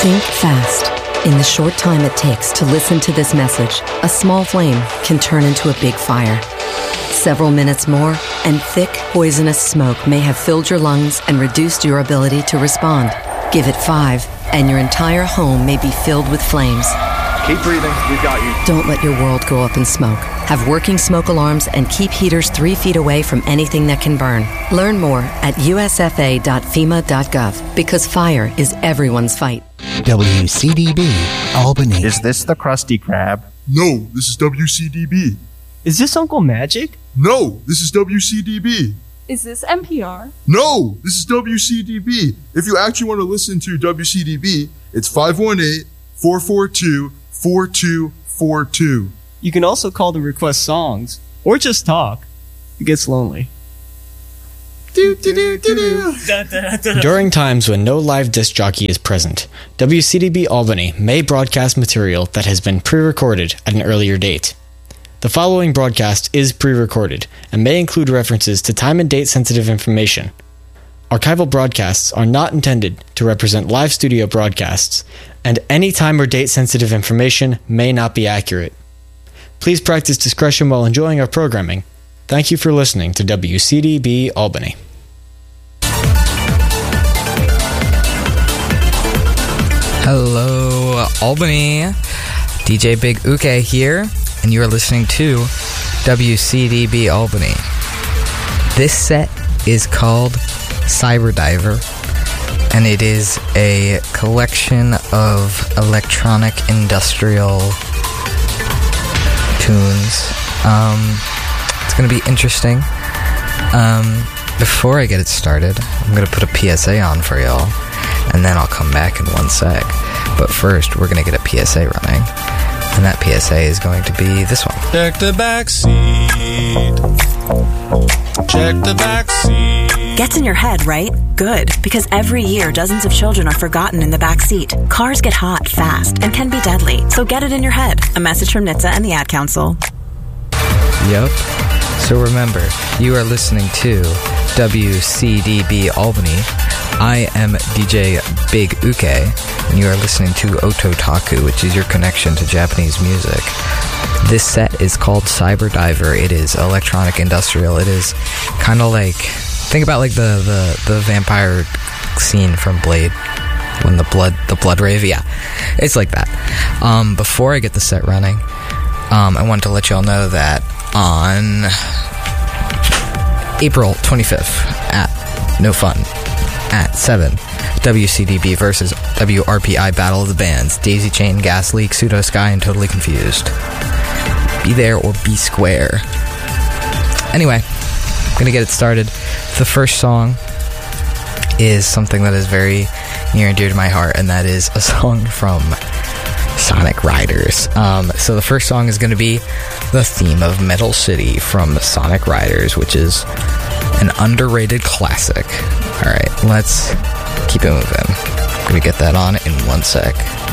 Think fast. In the short time it takes to listen to this message, a small flame can turn into a big fire. Several minutes more, and thick, poisonous smoke may have filled your lungs and reduced your ability to respond. Give it 5, and your entire home may be filled with flames. Keep breathing, we've got you. Don't let your world go up in smoke. Have working smoke alarms and keep heaters 3 feet away from anything that can burn. Learn more at usfa.fema.gov, because fire is everyone's fight. WCDB, Albany. Is this the Krusty Krab? No, this is WCDB. Is this Uncle Magic? No, this is WCDB. Is this NPR? No, this is WCDB. If you actually want to listen to WCDB, it's 518-442-4242. You can also call to request songs, or just talk. It gets lonely. During times when no live disc jockey is present, WCDB Albany may broadcast material that has been pre-recorded at an earlier date. The following broadcast is pre-recorded and may include references to time and date sensitive information. Archival broadcasts are not intended to represent live studio broadcasts, and any time or date sensitive information may not be accurate. Please practice discretion while enjoying our programming. Thank you for listening to WCDB Albany. Hello, Albany. DJ Big Uke here, and you are listening to WCDB Albany. This set is called Cyberdiver, and it is a collection of electronic industrial tunes. It's going to be interesting. Before I get it started, I'm going to put a PSA on for y'all, and then I'll come back in one sec. But first, we're going to get a PSA running, and that PSA is going to be this one. Check the back seat. Check the back seat. Gets in your head, right? Good, because every year dozens of children are forgotten in the back seat. Cars get hot fast and can be deadly, so get it in your head. A message from NHTSA and the Ad Council. Yup. So remember, you are listening to WCDB Albany. I am DJ Big Uke, and you are listening to Ototaku, which is your connection to Japanese music. This set is called Cyberdiver. It is electronic industrial. It is kind of like, think about like the vampire scene from Blade, when the blood rave. Yeah, it's like that. Before I get the set running, I want to let y'all know that on April 25th at No Fun at 7, WCDB versus WRPI Battle of the Bands, Daisy Chain, Gas Leak, Pseudo Sky, and Totally Confused. Be there or be square. Anyway, I'm gonna get it started. The first song is something that is very near and dear to my heart, and that is a song from Sonic Riders. So the first song is going to be the theme of Metal City from Sonic Riders, which is an underrated classic. Alright, let's keep it moving. I'm going to get that on in one sec.